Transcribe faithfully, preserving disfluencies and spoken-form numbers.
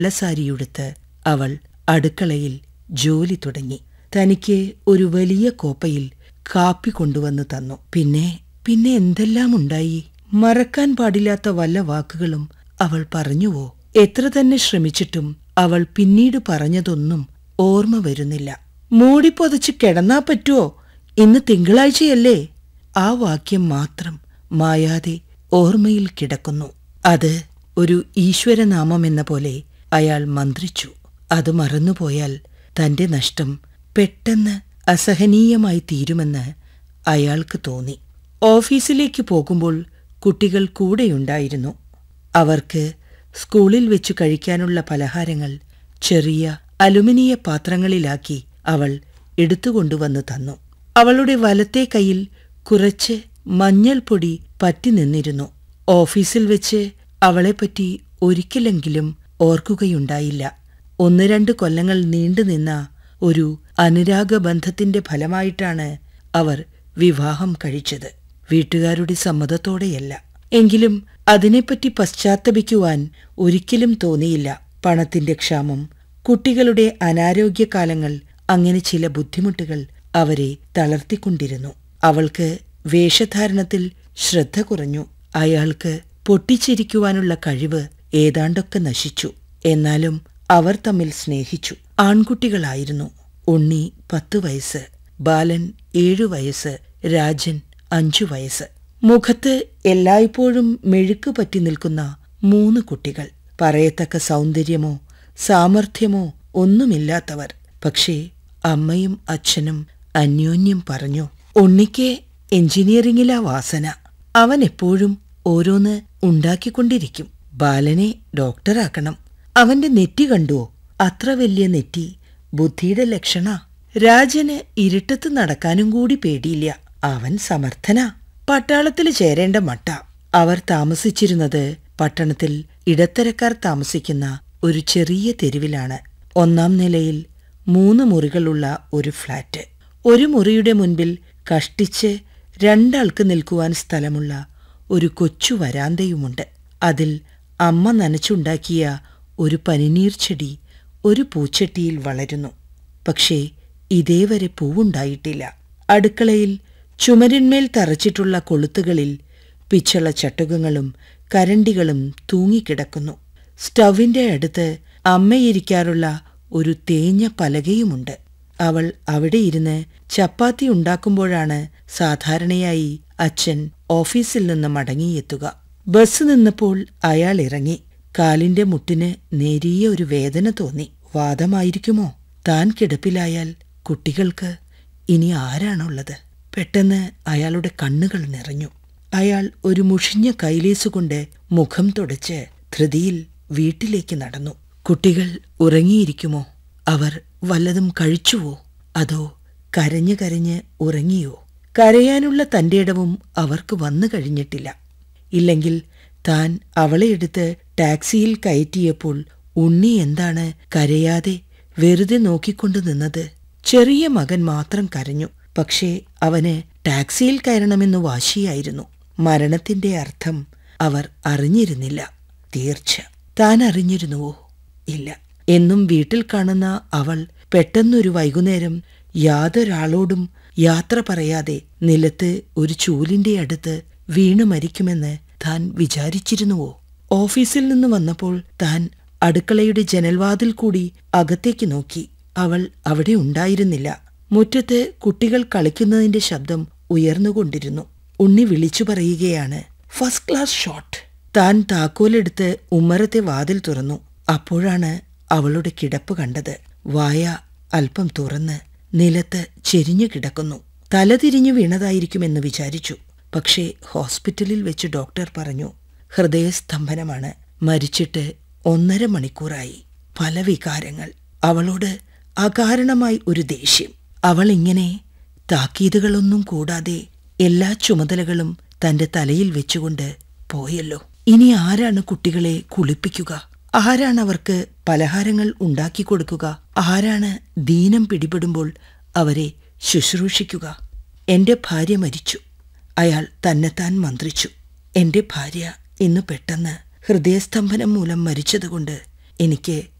വെള്ളസാരിയുടുത്ത് അവൾ അടുക്കളയിൽ ജോലി തുടങ്ങി. തനിക്ക് ഒരു വലിയ കോപ്പയിൽ കാപ്പി കൊണ്ടുവന്നു തന്നു. പിന്നെ പിന്നെ എന്തെല്ലാം ഉണ്ടായി! മറക്കാൻ പാടില്ലാത്ത വല്ല വാക്കുകളും അവൾ പറഞ്ഞുവോ? എത്ര തന്നെ ശ്രമിച്ചിട്ടും അവൾ പിന്നീട് പറഞ്ഞതൊന്നും ഓർമ്മ വരുന്നില്ല. മൂടിപ്പൊതച്ച് കിടന്നാ പറ്റുമോ? ഇന്ന് തിങ്കളാഴ്ചയല്ലേ? ആ വാക്യം മാത്രം മായാതെ ഓർമ്മയിൽ കിടക്കുന്നു. അത് ഒരു ഈശ്വരനാമമെന്ന പോലെ അയാൾ മന്ത്രിച്ചു. അത് മറന്നുപോയാൽ തന്റെ നഷ്ടം പെട്ടെന്ന് അസഹനീയമായി തീരുമെന്ന് അയാൾക്ക് തോന്നി. ഓഫീസിലേക്ക് പോകുമ്പോൾ കുട്ടികൾ കൂടെയുണ്ടായിരുന്നു. അവർക്ക് സ്കൂളിൽ വെച്ചു കഴിക്കാനുള്ള പലഹാരങ്ങൾ ചെറിയ അലുമിനിയ പാത്രങ്ങളിലാക്കി അവൾ എടുത്തുകൊണ്ടുവന്ന് തന്നു. അവളുടെ വലത്തെ കൈയിൽ കുറച്ച് മഞ്ഞൾപ്പൊടി പറ്റി നിന്നിരുന്നു. ഓഫീസിൽ വെച്ച് അവളെപ്പറ്റി ഒരിക്കലെങ്കിലും ഓർക്കുകയുണ്ടായില്ല. ഒന്ന് രണ്ട് കൊല്ലങ്ങൾ നീണ്ടുനിന്ന ഒരു അനുരാഗബന്ധത്തിന്റെ ഫലമായിട്ടാണ് അവർ വിവാഹം കഴിച്ചത്. വീട്ടുകാരുടെ സമ്മതത്തോടെയല്ല. എങ്കിലും അതിനെപ്പറ്റി പശ്ചാത്തപിക്കുവാൻ ഒരിക്കലും തോന്നിയില്ല. പണത്തിന്റെ ക്ഷാമം, കുട്ടികളുടെ അനാരോഗ്യകാലങ്ങൾ, അങ്ങനെ ചില ബുദ്ധിമുട്ടുകൾ അവരെ തളർത്തിക്കൊണ്ടിരുന്നു. അവൾക്ക് വേഷധാരണത്തിൽ ശ്രദ്ധ കുറഞ്ഞു. അയാൾക്ക് പൊട്ടിച്ചിരിക്കുവാനുള്ള കഴിവ് ഏതാണ്ടൊക്കെ നശിച്ചു. എന്നാലും അവർ തമ്മിൽ സ്നേഹിച്ചു. ആൺകുട്ടികളായിരുന്നു. ഉണ്ണി പത്തു വയസ്സ്, ബാലൻ ഏഴു വയസ്സ്, രാജൻ അഞ്ചു വയസ്സ്. മുഖത്ത് എല്ലായ്പ്പോഴും മെഴുക്ക് പറ്റി നിൽക്കുന്ന മൂന്ന് കുട്ടികൾ. പറയത്തക്ക സൗന്ദര്യമോ സാമർഥ്യമോ ഒന്നുമില്ലാത്തവർ. പക്ഷേ അമ്മയും അച്ഛനും അന്യോന്യം പറഞ്ഞു, ഉണ്ണിക്ക് എഞ്ചിനീയറിംഗിലാ വാസന. അവൻ എപ്പോഴും ഓരോന്ന് ഉണ്ടാക്കിക്കൊണ്ടിരിക്കും. ബാലനെ ഡോക്ടറാക്കണം. അവന്റെ നെറ്റി കണ്ടുവോ? അത്ര വലിയ നെറ്റി ബുദ്ധിയുടെ ലക്ഷണ. രാജന് ഇരുട്ടത്ത് നടക്കാനും കൂടി പേടിയില്ല. അവൻ സമർത്ഥനാ. പട്ടാളത്തിൽ ചേരേണ്ട മട്ട. അവർ താമസിച്ചിരുന്നത് പട്ടണത്തിൽ ഇടത്തരക്കാർ താമസിക്കുന്ന ഒരു ചെറിയ തെരുവിലാണ്. ഒന്നാം നിലയിൽ മൂന്ന് മുറികളുള്ള ഒരു ഫ്ളാറ്റ്. ഒരു മുറിയുടെ മുൻപിൽ കഷ്ടിച്ച് രണ്ടാൾക്ക് നിൽക്കുവാൻ സ്ഥലമുള്ള ഒരു കൊച്ചു വരാന്തയുമുണ്ട്. അതിൽ അമ്മ നനച്ചുണ്ടാക്കിയ ഒരു പനിനീർ ചെടി ഒരു പൂച്ചട്ടിയിൽ വളരുന്നു. പക്ഷേ ഇതേവരെ പൂവുണ്ടായിട്ടില്ല. അടുക്കളയിൽ ചുമരിന്മേൽ തറച്ചിട്ടുള്ള കൊളുത്തുകളിൽ പിച്ചള ചട്ടുകങ്ങളും കരണ്ടികളും തൂങ്ങിക്കിടക്കുന്നു. സ്റ്റൗവിന്റെ അടുത്ത് അമ്മയിരിക്കാറുള്ള ഒരു തേഞ്ഞ പലകയുമുണ്ട്. അവൾ അവിടെ ഇരുന്ന് ചപ്പാത്തി ഉണ്ടാക്കുമ്പോഴാണ് സാധാരണയായി അച്ഛൻ ഓഫീസിൽ നിന്ന് മടങ്ങിയെത്തുക. ബസ് നിന്നപ്പോൾ അയാൾ ഇറങ്ങി. കാലിന്റെ മുട്ടിന് നേരിയ ഒരു വേദന തോന്നി. വാദമായിരിക്കുമോ? താൻ കിടപ്പിലായാൽ കുട്ടികൾക്ക് ഇനി ആരാണുള്ളത്? പെട്ടെന്ന് അയാളുടെ കണ്ണുകൾ നിറഞ്ഞു. അയാൾ ഒരു മുഷിഞ്ഞ കൈലേസുകൊണ്ട് മുഖം തുടച്ച് ധൃതിയിൽ വീട്ടിലേക്ക് നടന്നു. കുട്ടികൾ ഉറങ്ങിയിരിക്കുമോ? അവർ വല്ലതും കഴിച്ചുവോ? അതോ കരഞ്ഞു കരഞ്ഞ് ഉറങ്ങിയോ? കരയാനുള്ള തന്റെ ഇടവും അവർക്ക് വന്നു കഴിഞ്ഞിട്ടില്ല. ഇല്ലെങ്കിൽ താൻ അവളെ എടുത്ത് ടാക്സിയിൽ കയറ്റിയപ്പോൾ ഉണ്ണി എന്താണ് കരയാതെ വെറുതെ നോക്കിക്കൊണ്ടു നിന്നത്? ചെറിയ മകൻ മാത്രം കരഞ്ഞു. പക്ഷേ അവന് ടാക്സിയിൽ കയറണമെന്ന് വാശിയായിരുന്നു. മരണത്തിന്റെ അർത്ഥം അവർ അറിഞ്ഞിരുന്നില്ല. തീർച്ച. താൻ അറിഞ്ഞിരുന്നുവോ? ഇല്ല. എന്നും വീട്ടിൽ കാണുന്ന അവൾ പെട്ടെന്നൊരു വൈകുന്നേരം യാതൊരാളോടും യാത്ര പറയാതെ നിലത്ത് ഒരു ചൂലിന്റെ അടുത്ത് വീണു മരിക്കുമെന്ന് താൻ വിചാരിച്ചിരുന്നുവോ? ഓഫീസിൽ നിന്ന് വന്നപ്പോൾ താൻ അടുക്കളയുടെ ജനൽവാതിൽ കൂടി അകത്തേക്ക് നോക്കി. അവൾ അവിടെ ഉണ്ടായിരുന്നില്ല. മുറ്റത്ത് കുട്ടികൾ കളിക്കുന്നതിന്റെ ശബ്ദം ഉയർന്നുകൊണ്ടിരുന്നു. ഉണ്ണി വിളിച്ചു പറയുകയാണ്, ഫസ്റ്റ് ക്ലാസ് ഷോട്ട്. താൻ താക്കോലെടുത്ത് ഉമ്മറത്തെ വാതിൽ തുറന്നു. അപ്പോഴാണ് അവളുടെ കിടപ്പ് കണ്ടത്. വായ അല്പം തുറന്ന് നിലത്ത് ചെരിഞ്ഞു കിടക്കുന്നു. തലതിരിഞ്ഞു വീണതായിരിക്കുമെന്ന് വിചാരിച്ചു. പക്ഷേ ഹോസ്പിറ്റലിൽ വെച്ച് ഡോക്ടർ പറഞ്ഞു, ഹൃദയസ്തംഭനമാണ്. മരിച്ചിട്ട് ഒന്നര മണിക്കൂറായി. പല വികാരങ്ങൾ. അവളോട് അകാരണമായി ഒരു ദേഷ്യം. അവൾ ഇങ്ങനെ താക്കീതുകളൊന്നും കൂടാതെ എല്ലാ ചുമതലകളും തന്റെ തലയിൽ വെച്ചുകൊണ്ട് പോയല്ലോ. ഇനി ആരാണ് കുട്ടികളെ കുളിപ്പിക്കുക? ആരാണ് അവർക്ക് പലഹാരങ്ങൾ ഉണ്ടാക്കിക്കൊടുക്കുക? ആരാണ് ദീനം പിടിപെടുമ്പോൾ അവരെ ശുശ്രൂഷിക്കുക? എന്റെ ഭാര്യ മരിച്ചു. അയാൾ തന്നെത്താൻ മന്ത്രിച്ചു. എന്റെ ഭാര്യ ഇന്ന് പെട്ടെന്ന് ഹൃദയസ്തംഭനം മൂലം മരിച്ചതുകൊണ്ട് എനിക്ക്